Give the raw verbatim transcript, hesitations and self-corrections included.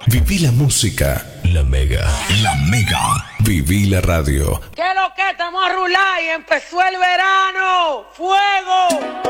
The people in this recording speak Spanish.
Viví la música. La Mega. La Mega. Viví la radio. ¿Qué es lo que estamos a rular y empezó el verano? ¡Fuego!